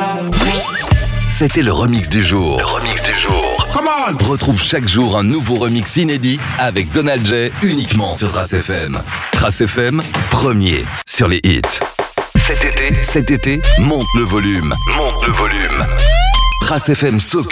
C'était le remix du jour. Come on! Retrouve chaque jour un nouveau remix inédit avec Donald J uniquement sur Trace FM. Trace FM, premier sur les hits. Cet été, monte le volume. Trace FM s'occupe